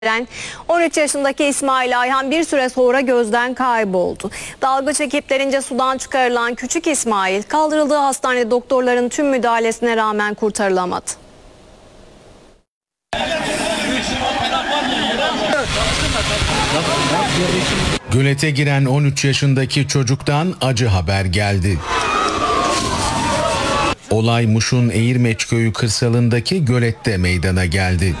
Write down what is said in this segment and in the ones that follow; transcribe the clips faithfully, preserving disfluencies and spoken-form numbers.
on üç yaşındaki İsmail Ayhan bir süre sonra gözden kayboldu. Dalgıç ekiplerince sudan çıkarılan küçük İsmail kaldırıldığı hastanede doktorların tüm müdahalesine rağmen kurtarılamadı. Gölete giren on üç yaşındaki çocuktan acı haber geldi. Olay Muş'un Eğirmeç köyü kırsalındaki gölette meydana geldi.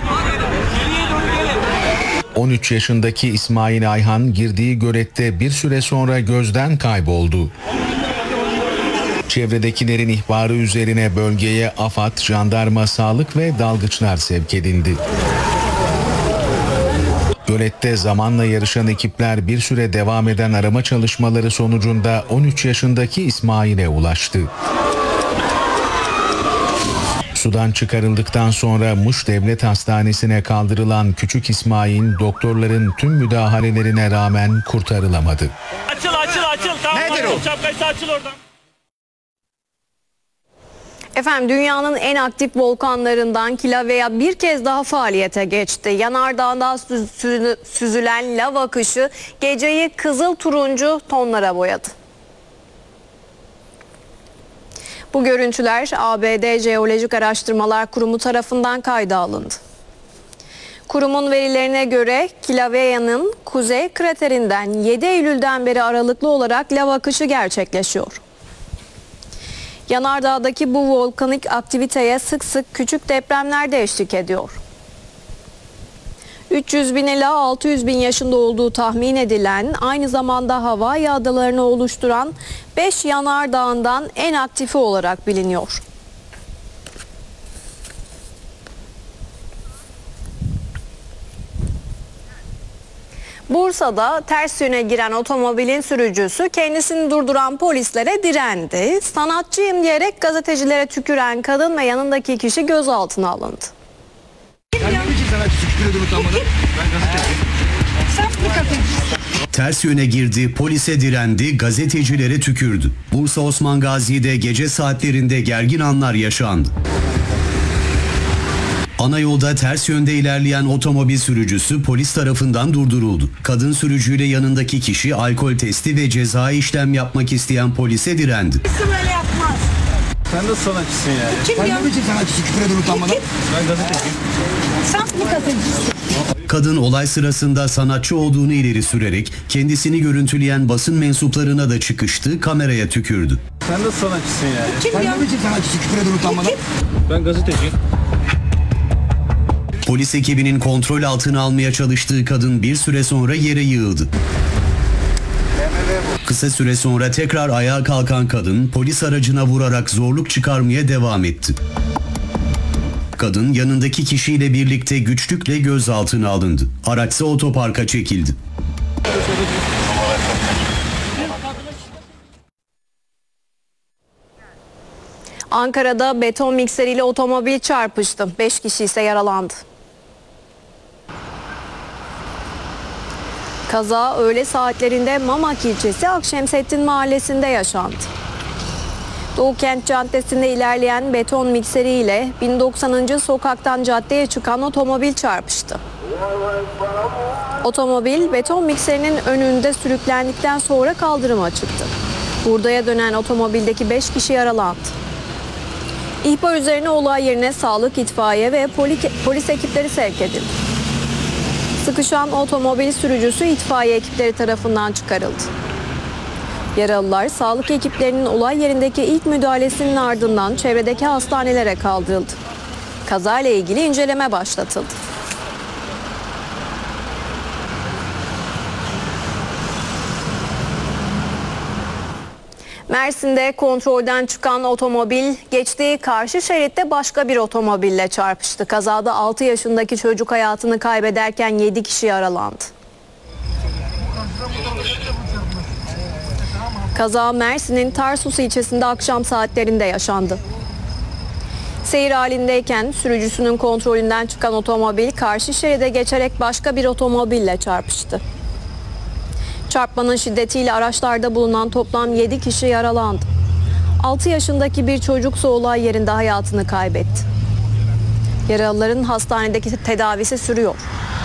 on üç yaşındaki İsmail Ayhan girdiği gölette bir süre sonra gözden kayboldu. Çevredekilerin ihbarı üzerine bölgeye AFAD, jandarma, sağlık ve dalgıçlar sevk edildi. Gölette zamanla yarışan ekipler bir süre devam eden arama çalışmaları sonucunda on üç yaşındaki İsmail'e ulaştı. Sudan çıkarıldıktan sonra Muş Devlet Hastanesi'ne kaldırılan küçük İsmail doktorların tüm müdahalelerine rağmen kurtarılamadı. Açıl açıl açıl. Tamam, nedir açıl, o? Şapkaysa açıl oradan. Efendim dünyanın en aktif volkanlarından Kilauea bir kez daha faaliyete geçti. Yanardağdan sü- sü- süzülen lav akışı geceyi kızıl turuncu tonlara boyadı. Bu görüntüler A B D Jeolojik Araştırmalar Kurumu tarafından kayda alındı. Kurumun verilerine göre Kilauea'nın kuzey kraterinden yedi Eylül'den beri aralıklı olarak lav akışı gerçekleşiyor. Yanardağ'daki bu volkanik aktiviteye sık sık küçük depremler de eşlik ediyor. üç yüz bin ila altı yüz bin yaşında olduğu tahmin edilen, aynı zamanda Hawaii adalarını oluşturan beş yanardağından en aktifi olarak biliniyor. Bursa'da ters yöne giren otomobilin sürücüsü kendisini durduran polislere direndi. Sanatçıyım diyerek gazetecilere tüküren kadın ve yanındaki kişi gözaltına alındı. Ters yöne girdi, polise direndi, gazetecilere tükürdü. Bursa Osman Gazi'de gece saatlerinde gergin anlar yaşandı. Ana yolda ters yönde ilerleyen otomobil sürücüsü polis tarafından durduruldu. Kadın sürücüyle yanındaki kişi alkol testi ve cezai işlem yapmak isteyen polise direndi. Böyle yapmaz. Sen de sanatçısın yani. Kim Sen ya? ne biçim sanatçısın, küfür edin utanmadan? Ben gazeteciyim. Sen mi katıcısın? Kadın olay sırasında sanatçı olduğunu ileri sürerek kendisini görüntüleyen basın mensuplarına da çıkıştı, kameraya tükürdü. Sen de sanatçısın yani. Kim Sen ya? ne biçim sanatçısın, küfür edin utanmadan? Ben gazeteciyim. Polis ekibinin kontrol altına almaya çalıştığı kadın bir süre sonra yere yığıldı. Kısa süre sonra tekrar ayağa kalkan kadın polis aracına vurarak zorluk çıkarmaya devam etti. Kadın yanındaki kişiyle birlikte güçlükle gözaltına alındı. Araçsa otoparka çekildi. Ankara'da beton mikseriyle otomobil çarpıştı. beş kişi ise yaralandı. Kaza öğle saatlerinde Mamak ilçesi Akşemseddin mahallesinde yaşandı. Doğukent Caddesi'nde ilerleyen beton mikseriyle bin doksanıncı sokaktan caddeye çıkan otomobil çarpıştı. Otomobil beton mikserinin önünde sürüklendikten sonra kaldırıma çıktı. Hurdaya dönen otomobildeki beş kişi yaralandı. İhbar üzerine olay yerine sağlık, itfaiye ve polis ekipleri sevk edildi. Sıkışan otomobil sürücüsü itfaiye ekipleri tarafından çıkarıldı. Yaralılar sağlık ekiplerinin olay yerindeki ilk müdahalesinin ardından çevredeki hastanelere kaldırıldı. Kazayla ilgili inceleme başlatıldı. Mersin'de kontrolden çıkan otomobil geçtiği karşı şeritte başka bir otomobille çarpıştı. Kazada altı yaşındaki çocuk hayatını kaybederken yedi kişi yaralandı. Kaza Mersin'in Tarsus ilçesinde akşam saatlerinde yaşandı. Seyir halindeyken sürücüsünün kontrolünden çıkan otomobil karşı şeride geçerek başka bir otomobille çarpıştı. Çarpmanın şiddetiyle araçlarda bulunan toplam yedi kişi yaralandı. altı yaşındaki bir çocuksa olay yerinde hayatını kaybetti. Yaralıların hastanedeki tedavisi sürüyor.